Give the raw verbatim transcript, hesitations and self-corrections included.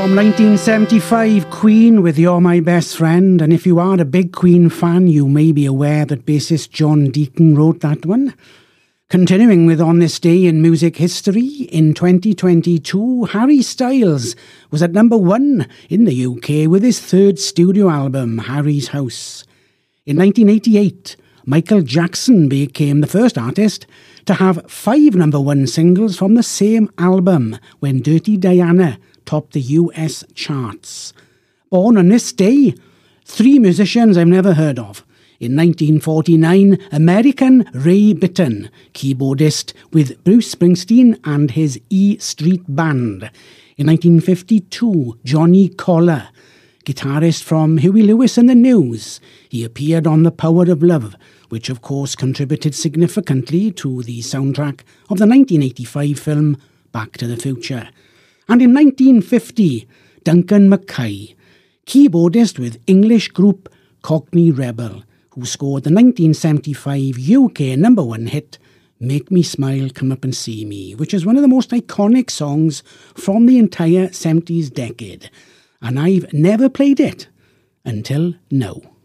From nineteen seventy-five, Queen with You're My Best Friend. And if you are a big Queen fan, you may be aware that bassist John Deacon wrote that one. Continuing with On This Day in Music History, in twenty twenty-two, Harry Styles was at number one in the U K with his third studio album, Harry's House. In nineteen eighty-eight, Michael Jackson became the first artist to have five number one singles from the same album when Dirty Diana topped the U S charts. Born on this day, three musicians I've never heard of. In nineteen forty-nine, American Ray Bitton, keyboardist with Bruce Springsteen and his E Street Band. In nineteen fifty-two, Johnny Collar, guitarist from Huey Lewis and the News. He appeared on The Power of Love, which of course contributed significantly to the soundtrack of the nineteen eighty-five film Back to the Future. And in nineteen fifty, Duncan Mackay, keyboardist with English group Cockney Rebel, who scored the nineteen seventy-five U K number one hit, Make Me Smile, Come Up and See Me, which is one of the most iconic songs from the entire seventies decade. And I've never played it until now.